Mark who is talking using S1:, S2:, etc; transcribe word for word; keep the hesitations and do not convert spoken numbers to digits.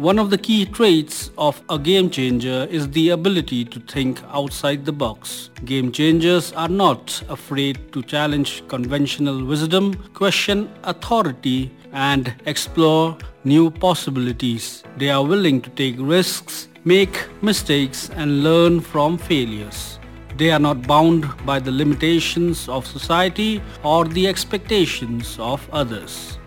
S1: One of the key traits of a game changer is the ability to think outside the box. Game changers are not afraid to challenge conventional wisdom, question authority, and explore new possibilities. They are willing to take risks, make mistakes, and learn from failures. They are not bound by the limitations of society or the expectations of others.